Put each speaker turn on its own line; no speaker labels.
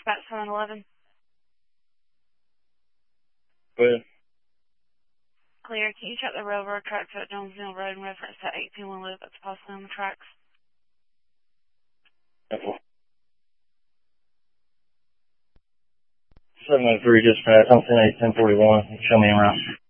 About 7-Eleven.
Good.
Clear. Can you check the railroad tracks at Jonesville Road in reference to 821 loop that's possibly on the tracks?
Okay. 703 dispatch, I'm 10-8, 1041. Show me around.